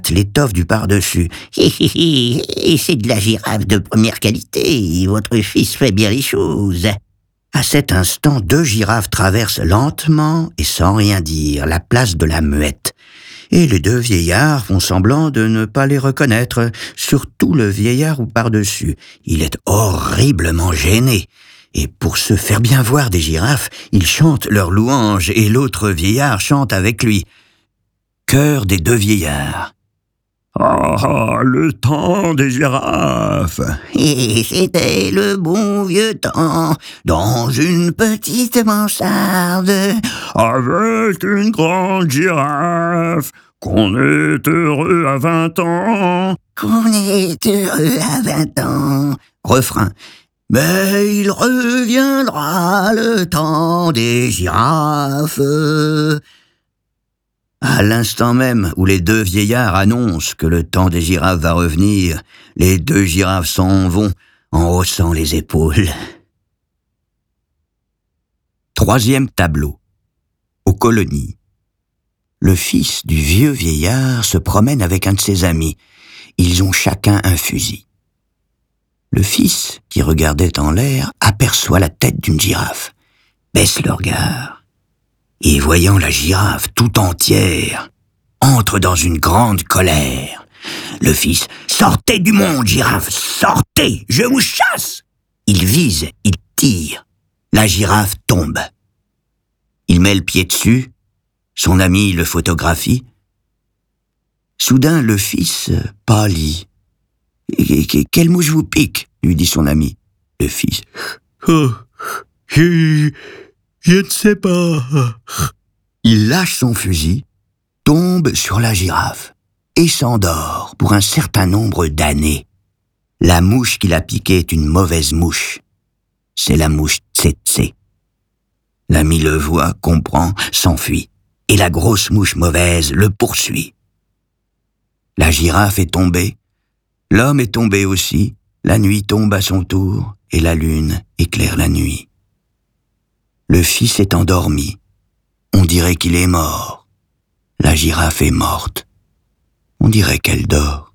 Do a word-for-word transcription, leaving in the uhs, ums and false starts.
l'étoffe du par-dessus. Hi, hi, hi, et c'est de la girafe de première qualité. Votre fils fait bien les choses. À cet instant, deux girafes traversent lentement et sans rien dire la place de la Muette. Et les deux vieillards font semblant de ne pas les reconnaître, surtout le vieillard au par-dessus. Il est horriblement gêné. Et pour se faire bien voir des girafes, il chante leur louange et l'autre vieillard chante avec lui. Chœur des deux vieillards. Ah, ah, le temps des girafes. Et c'était le bon vieux temps, dans une petite mansarde. Avec une grande girafe, qu'on est heureux à vingt ans. Qu'on est heureux à vingt ans. Refrain. Mais il reviendra le temps des girafes. À l'instant même où les deux vieillards annoncent que le temps des girafes va revenir, les deux girafes s'en vont en haussant les épaules. Troisième tableau. Aux colonies. Le fils du vieux vieillard se promène avec un de ses amis. Ils ont chacun un fusil. Le fils, qui regardait en l'air, aperçoit la tête d'une girafe, baisse le regard, et voyant la girafe tout entière, entre dans une grande colère. Le fils « Sortez du monde, girafe, sortez, je vous chasse !» Il vise, il tire. La girafe tombe. Il met le pied dessus, son ami le photographie. Soudain, le fils pâlit. « Quelle mouche vous pique ?» lui dit son ami. Le fils « Oh, je, je ne sais pas. » Il lâche son fusil, tombe sur la girafe et s'endort pour un certain nombre d'années. La mouche qui l'a piqué est une mauvaise mouche. C'est la mouche tsetse. L'ami le voit, comprend, s'enfuit, et la grosse mouche mauvaise le poursuit. La girafe est tombée, l'homme est tombé aussi, la nuit tombe à son tour, et la lune éclaire la nuit. Le fils est endormi, on dirait qu'il est mort. La girafe est morte, on dirait qu'elle dort.